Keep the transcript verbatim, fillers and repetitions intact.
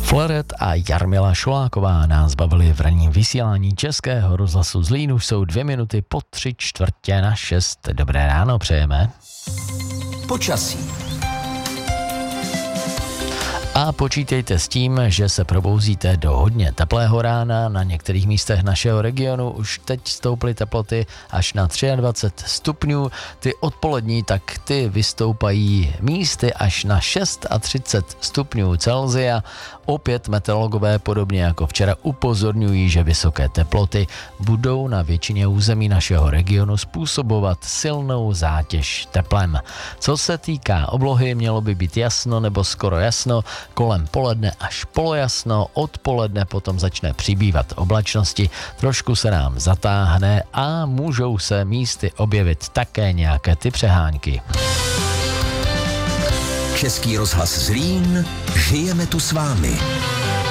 Flaret a Jarmila Šuláková nás bavili v ranním vysílání Českého rozhlasu Zlín. Už jsou dvě minuty po tři čtvrtě na šest. Dobré ráno přejeme. Počasí. A počítejte s tím, že se probouzíte do hodně teplého rána. Na některých místech našeho regionu už teď stouply teploty až na dvacet tři stupňů. Ty odpolední, tak ty vystoupají místy až na třicet šest stupňů Celsia. Opět meteorologové, podobně jako včera, upozorňují, že vysoké teploty budou na většině území našeho regionu způsobovat silnou zátěž teplem. Co se týká oblohy, mělo by být jasno nebo skoro jasno, kolem poledne až polojasno, odpoledne potom začne přibývat oblačnosti, trošku se nám zatáhne a můžou se místy objevit také nějaké ty přehánky. Český rozhlas Zlín, žijeme tu s vámi.